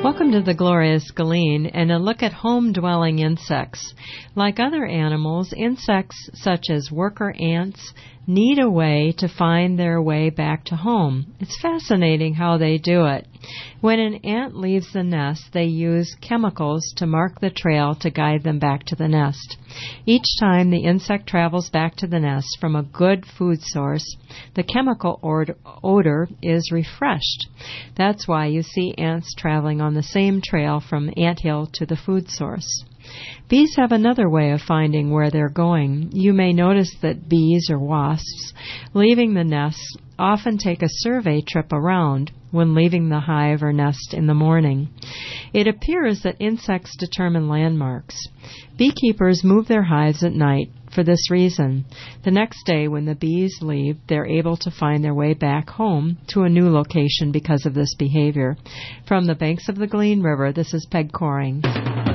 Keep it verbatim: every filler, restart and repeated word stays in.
Welcome to the Glorious Galen and a look at home-dwelling insects. Like other animals, insects such as worker ants need a way to find their way back to home. It's fascinating how they do it. When an ant leaves the nest, they use chemicals to mark the trail to guide them back to the nest. Each time the insect travels back to the nest from a good food source, the chemical odor is refreshed. That's why you see ants traveling on the same trail from anthill to the food source. Bees have another way of finding where they're going. You may notice that bees or wasps leaving the nest often take a survey trip around when leaving the hive or nest in the morning. It appears that insects determine landmarks. Beekeepers move their hives at night for this reason. The next day when the bees leave, they're able to find their way back home to a new location because of this behavior. From the banks of the Glen River, this is Peg Coring.